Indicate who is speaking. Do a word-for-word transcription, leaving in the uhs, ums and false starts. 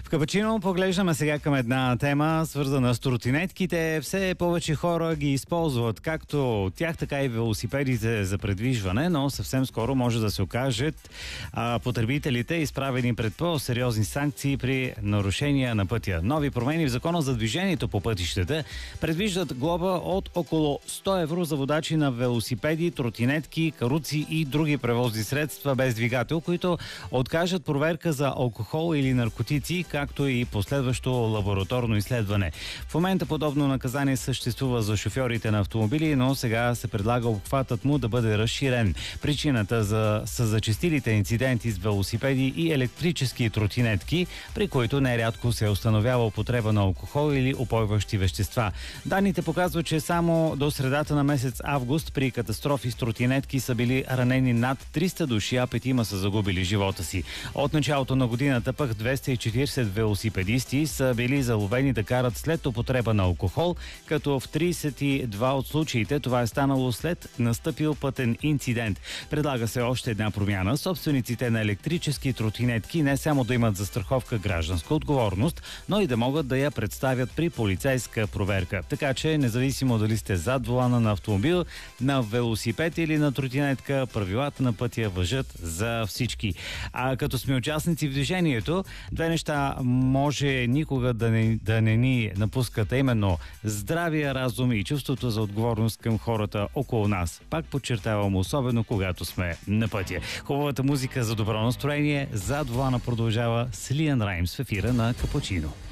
Speaker 1: В Капачино поглеждаме сега към една тема, свързана с тротинетките. Все повече хора ги използват, както от тях, така и велосипедите за предвижване, но съвсем скоро може да се окажат а, потребителите изправени пред по-сериозни санкции при нарушения на пътя. Нови промени в Закона за движението по пътищата предвиждат глоба от около сто евро за водачи на велосипеди, тротинетки, каруци и други превозни средства без двигател, които откажат проверка за алкохол или наркотици, както и последващо лабораторно изследване. В момента подобно наказание съществува за шофьорите на автомобили, но сега се предлага обхватът му да бъде разширен. Причината за, са зачестилите инциденти с велосипеди и електрически тротинетки, при които нерядко се установява употреба на алкохол или упойващи вещества. Данните показват, че само до средата на месец август при катастрофи с тротинетки са били ранени над триста души, а петима са загубили живота си. От началото на годината пък двеста и четиридесет велосипедисти са били заловени да карат след употреба на алкохол, като в тридесет и два от случаите това е станало след настъпил пътен инцидент. Предлага се още една промяна. Собствениците на електрически тротинетки не само да имат застраховка гражданска отговорност, но и да могат да я представят при полицейска проверка. Така че, независимо дали сте зад волана на автомобил, на велосипед или на тротинетка, правилата на пътя важат за всички. А като сме участници в движението, две неща може никога да не, да не ни напускат, а именно здравия разум и чувството за отговорност към хората около нас. Пак подчертавам, особено когато сме на пътя. Хубавата музика за добро настроение зад волана продължава с Лиан Раймс в ефира на Капучино.